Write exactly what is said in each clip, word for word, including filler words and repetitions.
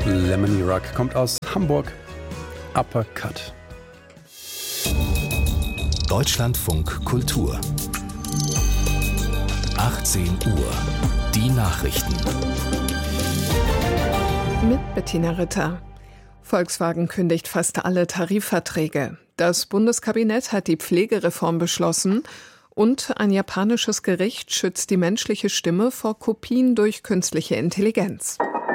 Lemony Rock kommt aus Hamburg. Uppercut. Deutschlandfunk Kultur. achtzehn Uhr. Die Nachrichten. Mit Bettina Ritter. Volkswagen kündigt fast alle Tarifverträge. Das Bundeskabinett hat die Pflegereform beschlossen und ein japanisches Gericht schützt die menschliche Stimme vor Kopien durch künstliche Intelligenz.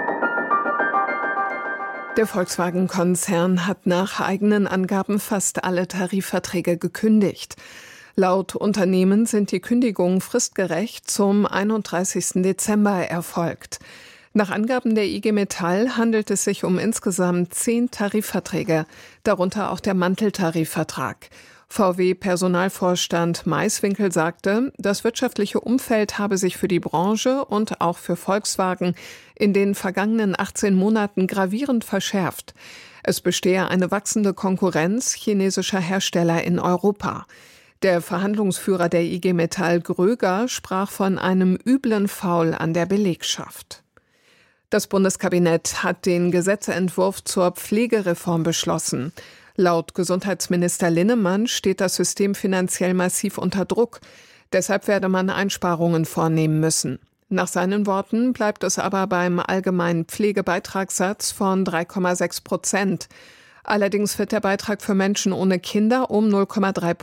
Der Volkswagen-Konzern hat nach eigenen Angaben fast alle Tarifverträge gekündigt. Laut Unternehmen sind die Kündigungen fristgerecht zum einunddreißigsten Dezember erfolgt. Nach Angaben der I G Metall handelt es sich um insgesamt zehn Tarifverträge, darunter auch der Manteltarifvertrag. V W-Personalvorstand Maiswinkel sagte, das wirtschaftliche Umfeld habe sich für die Branche und auch für Volkswagen in den vergangenen achtzehn Monaten gravierend verschärft. Es bestehe eine wachsende Konkurrenz chinesischer Hersteller in Europa. Der Verhandlungsführer der I G Metall Gröger sprach von einem üblen Faul an der Belegschaft. Das Bundeskabinett hat den Gesetzentwurf zur Pflegereform beschlossen. Laut Gesundheitsminister Linnemann steht das System finanziell massiv unter Druck. Deshalb werde man Einsparungen vornehmen müssen. Nach seinen Worten bleibt es aber beim allgemeinen Pflegebeitragssatz von drei Komma sechs Prozent. Allerdings wird der Beitrag für Menschen ohne Kinder um null Komma drei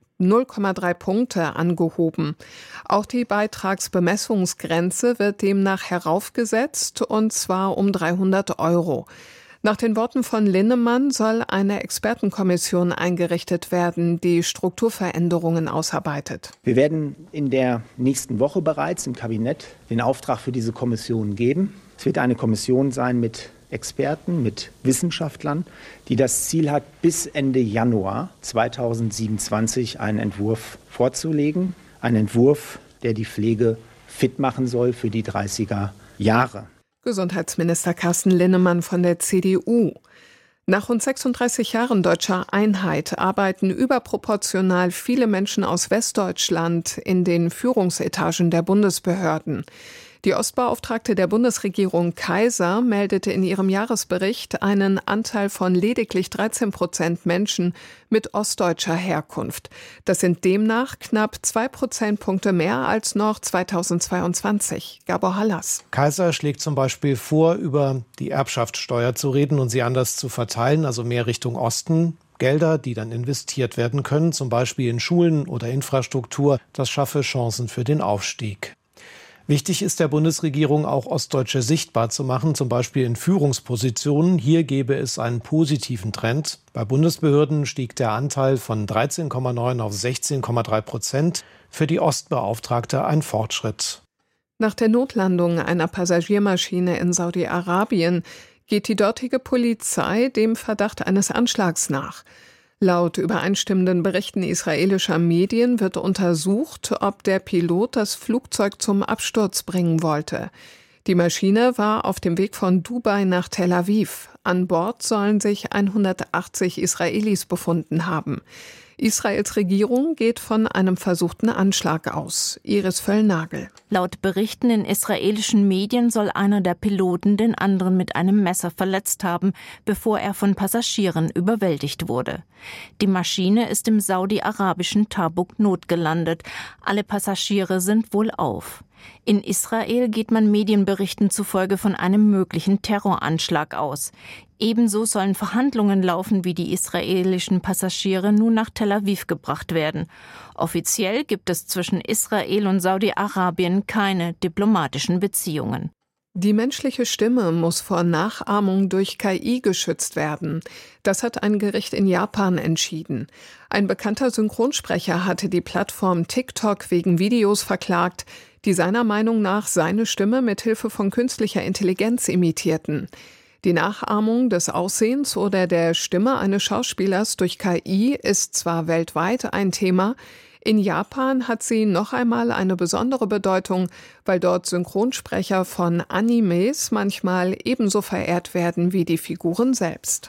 Punkte angehoben. Auch die Beitragsbemessungsgrenze wird demnach heraufgesetzt, und zwar um dreihundert Euro. Nach den Worten von Linnemann soll eine Expertenkommission eingerichtet werden, die Strukturveränderungen ausarbeitet. Wir werden in der nächsten Woche bereits im Kabinett den Auftrag für diese Kommission geben. Es wird eine Kommission sein mit Experten, mit Wissenschaftlern, die das Ziel hat, bis Ende Januar zweitausendsiebenundzwanzig einen Entwurf vorzulegen. Ein Entwurf, der die Pflege fit machen soll für die dreißiger Jahre. Gesundheitsminister Carsten Linnemann von der C D U. Nach rund sechsunddreißig Jahren deutscher Einheit arbeiten überproportional viele Menschen aus Westdeutschland in den Führungsetagen der Bundesbehörden. Die Ostbeauftragte der Bundesregierung Kaiser meldete in ihrem Jahresbericht einen Anteil von lediglich dreizehn Prozent Menschen mit ostdeutscher Herkunft. Das sind demnach knapp zwei Prozentpunkte mehr als noch zweitausendzweiundzwanzig. Gabor Hallas. Kaiser schlägt zum Beispiel vor, über die Erbschaftssteuer zu reden und sie anders zu verteilen, also mehr Richtung Osten. Gelder, die dann investiert werden können, zum Beispiel in Schulen oder Infrastruktur. Das schaffe Chancen für den Aufstieg. Wichtig ist der Bundesregierung auch, Ostdeutsche sichtbar zu machen, zum Beispiel in Führungspositionen. Hier gäbe es einen positiven Trend. Bei Bundesbehörden stieg der Anteil von dreizehn Komma neun auf sechzehn Komma drei Prozent. Für die Ostbeauftragte ein Fortschritt. Nach der Notlandung einer Passagiermaschine in Saudi-Arabien geht die dortige Polizei dem Verdacht eines Anschlags nach. Laut übereinstimmenden Berichten israelischer Medien wird untersucht, ob der Pilot das Flugzeug zum Absturz bringen wollte. Die Maschine war auf dem Weg von Dubai nach Tel Aviv. An Bord sollen sich hundertachtzig Israelis befunden haben. Israels Regierung geht von einem versuchten Anschlag aus. Iris Völlnagel. Laut Berichten in israelischen Medien soll einer der Piloten den anderen mit einem Messer verletzt haben, bevor er von Passagieren überwältigt wurde. Die Maschine ist im saudi-arabischen Tabuk notgelandet. Alle Passagiere sind wohlauf. In Israel geht man Medienberichten zufolge von einem möglichen Terroranschlag aus. Ebenso sollen Verhandlungen laufen, wie die israelischen Passagiere nun nach Tel Aviv gebracht werden. Offiziell gibt es zwischen Israel und Saudi-Arabien keine diplomatischen Beziehungen. Die menschliche Stimme muss vor Nachahmung durch K I geschützt werden. Das hat ein Gericht in Japan entschieden. Ein bekannter Synchronsprecher hatte die Plattform TikTok wegen Videos verklagt, die seiner Meinung nach seine Stimme mit Hilfe von künstlicher Intelligenz imitierten. Die Nachahmung des Aussehens oder der Stimme eines Schauspielers durch K I ist zwar weltweit ein Thema, in Japan hat sie noch einmal eine besondere Bedeutung, weil dort Synchronsprecher von Animes manchmal ebenso verehrt werden wie die Figuren selbst.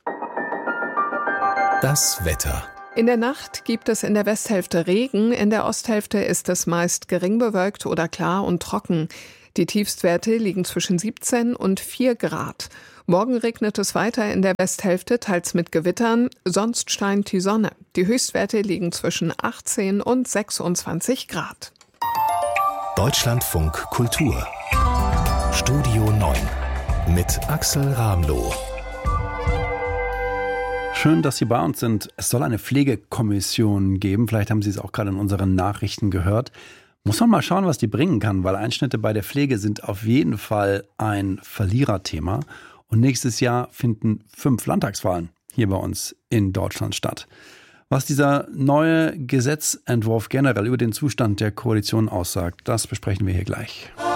Das Wetter. In der Nacht gibt es in der Westhälfte Regen, in der Osthälfte ist es meist gering bewölkt oder klar und trocken. Die Tiefstwerte liegen zwischen siebzehn und vier Grad. Morgen regnet es weiter in der Westhälfte, teils mit Gewittern, sonst scheint die Sonne. Die Höchstwerte liegen zwischen achtzehn und sechsundzwanzig Grad. Deutschlandfunk Kultur Studio neun mit Axel Ramloh. Schön, dass Sie bei uns sind. Es soll eine Pflegekommission geben. Vielleicht haben Sie es auch gerade in unseren Nachrichten gehört. Muss man mal schauen, was die bringen kann, weil Einschnitte bei der Pflege sind auf jeden Fall ein Verliererthema. Und nächstes Jahr finden fünf Landtagswahlen hier bei uns in Deutschland statt. Was dieser neue Gesetzentwurf generell über den Zustand der Koalition aussagt, das besprechen wir hier gleich.